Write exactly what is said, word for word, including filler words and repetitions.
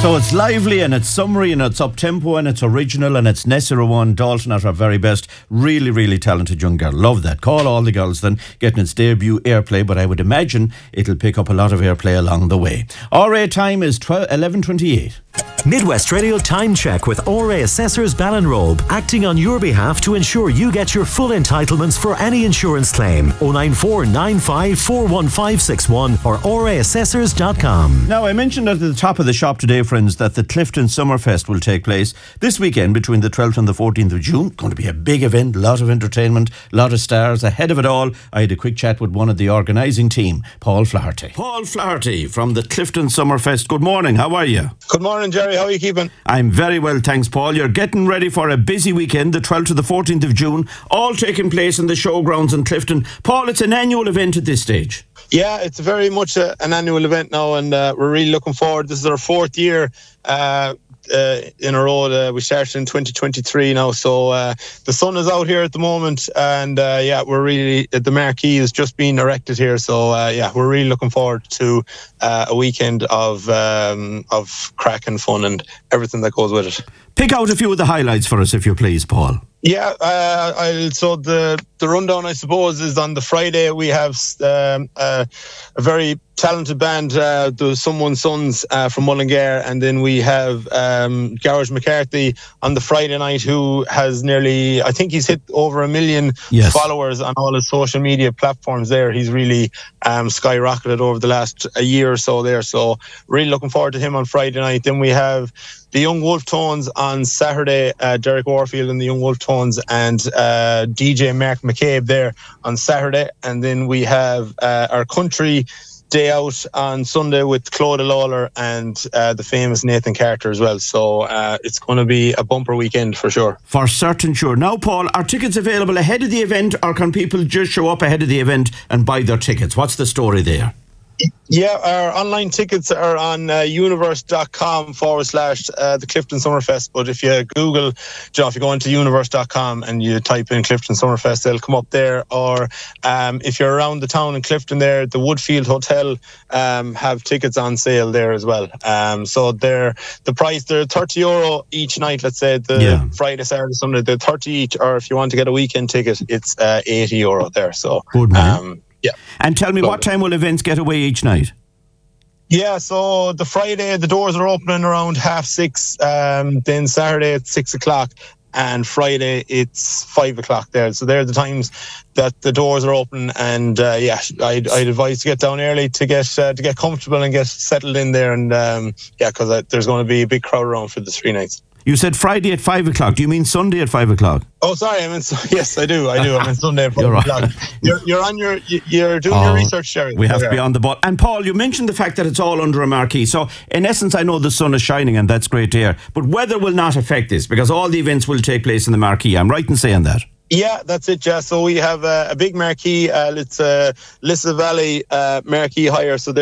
So it's lively and it's summery and it's up-tempo and it's original and it's Nessa Rowan Dalton at her very best. Really, really talented young girl. Love that. Call All the Girls then, getting its debut airplay, but I would imagine it'll pick up a lot of airplay along the way. R A time is eleven twenty-eight. Midwest Radio Time Check with R A Assessors Ballinrobe, acting on your behalf to ensure you get your full entitlements for any insurance claim. oh nine four nine five four one five six one or r a assessors dot com. Now, I mentioned at the top of the shop today, friends, that the Clifton Summerfest will take place this weekend between the twelfth and the fourteenth of June. Going to be a big event, a lot of entertainment, a lot of stars. Ahead of it all, I had a quick chat with one of the organising team, Paul Flaherty. Paul Flaherty from the Clifton Summerfest. Good morning, how are you? Good morning, Jerry. How are you keeping? I'm very well, thanks, Paul. You're getting ready for a busy weekend, the twelfth to the fourteenth of June, all taking place in the showgrounds in Clifton. Paul, it's an annual event at this stage. Yeah, it's very much a, an annual event now, and uh, we're really looking forward. This is our fourth year uh, uh, in a row. Uh, we started in twenty twenty-three now, so uh, the sun is out here at the moment, and uh, yeah, we're really, the marquee is just being erected here, so uh, yeah, we're really looking forward to uh, a weekend of um, of crack and fun and everything that goes with it. Pick out a few of the highlights for us, if you please, Paul. Yeah, uh, I'll, so the the rundown, I suppose, is on the Friday. We have um, uh, a very talented band, uh, the Someone Sons uh, from Mullingar, and then we have um, Garage McCarthy on the Friday night, who has nearly, I think he's hit over a million yes. followers on all his social media platforms there. He's really um, skyrocketed over the last a year or so there, so really looking forward to him on Friday night. Then we have the Young Wolf Tones on Saturday, uh, Derek Warfield and the Young Wolf Tones, and uh, D J Mark McCabe there on Saturday. And then we have uh, our country day out on Sunday with Clodagh Lawler and uh, the famous Nathan Carter as well. So uh, it's going to be a bumper weekend for sure. For certain sure. Now, Paul, are tickets available ahead of the event, or can people just show up ahead of the event and buy their tickets? What's the story there? Yeah, our online tickets are on uh, universe.com forward slash uh, the Clifton Summerfest. But if you Google, you know, if you go into universe dot com and you type in Clifton Summerfest, they'll come up there. Or um, if you're around the town in Clifton there, the Woodfield Hotel um, have tickets on sale there as well. Um, so they're, the price, they're thirty euro each night, let's say, the yeah. Friday, Saturday, Sunday, they're thirty each. Or if you want to get a weekend ticket, it's uh, eighty euro there. So, good man. Um, Yeah. And tell me, Love what time will events get away each night? Yeah, so the Friday, the doors are opening around half six. Um, then Saturday it's six o'clock. And Friday it's five o'clock there. So they're the times that the doors are open. And uh, yeah, I'd, I'd advise to get down early to get uh, to get comfortable and get settled in there. And um, yeah, because uh, there's going to be a big crowd around for the three nights. You said Friday at five o'clock. Do you mean Sunday at five o'clock? Oh, sorry. I mean, yes, I do. I do. I mean Sunday at five you're o'clock. Right. You're, you're on your, you're doing oh, your research, Sherry. We have okay. to be on the ball. And Paul, you mentioned the fact that it's all under a marquee. So in essence, I know the sun is shining and that's great to hear. But weather will not affect this because all the events will take place in the marquee. I'm right in saying that. Yeah, that's it, Jess. So we have uh, a big marquee. Uh, it's a uh, Lissa Valley uh, marquee hire. So